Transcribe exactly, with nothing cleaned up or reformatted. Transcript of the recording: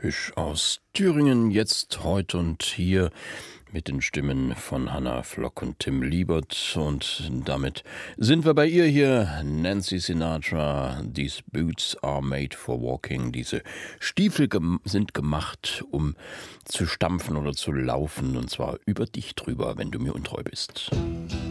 Hüsch aus Thüringen, jetzt, heute und hier mit den Stimmen von Hannah Flock und Tim Liebert. Und damit sind wir bei ihr hier. Nancy Sinatra, These Boots are made for walking. Diese Stiefel gem- sind gemacht, um zu stampfen oder zu laufen. Und zwar über dich drüber, wenn du mir untreu bist.